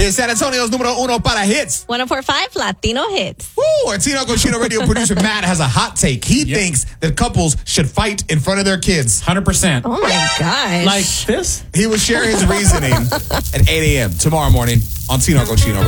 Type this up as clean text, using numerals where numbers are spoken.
is San Antonio's número uno para hits. 104.5 Latino Hits. Woo! Our Tino Cochino radio producer Matt has a hot take. He thinks that couples should fight in front of their kids. 100%. Oh my gosh. Like this? He will share his reasoning at 8 a.m. tomorrow morning on Tino Cochino.